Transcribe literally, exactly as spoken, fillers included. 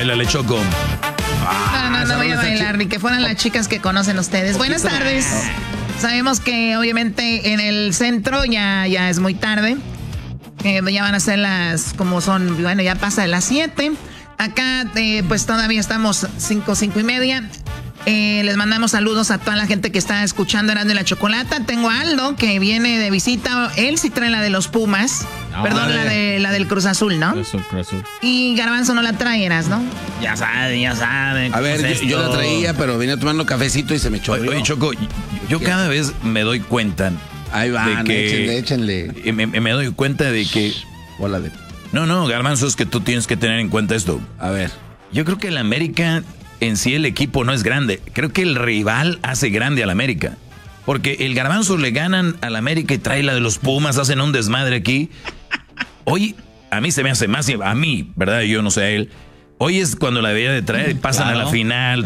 Báilale, Choco. Ah, no, no, no voy a bailar, ni que fueran las chicas que conocen ustedes. Buenas tardes. Sabemos que obviamente en el centro ya, ya es muy tarde. Eh, ya van a ser las, como son, bueno, ya pasa de las siete. Acá, eh, pues todavía estamos cinco, cinco y media. Eh, les mandamos saludos a toda la gente que está escuchando Erasmo y la Chocolata. Tengo a Aldo, que viene de visita. Él sí trae la de los Pumas. No, Perdón, la, de, la del Cruz Azul, ¿no? Cruz Azul, Cruz Azul. Y Garbanzo no la traeras, ¿no? Ya saben, ya saben. A ver, yo, yo la traía, pero venía tomando cafecito y se me echó. Oye, oye, Choco, yo, yo cada vez me doy cuenta. Ahí van, de que, échenle, échenle. Me, me doy cuenta de que... Hola de... No, no, Garbanzo, es que tú tienes que tener en cuenta esto. A ver. Yo creo que el América, en sí el equipo no es grande. Creo que el rival hace grande al América. Porque el Garbanzo le ganan al América y trae la de los Pumas, hacen un desmadre aquí. Hoy, a mí se me hace más... A mí, ¿verdad? Yo no sé a él. Hoy es cuando la debía de traer y pasan claro. a la final.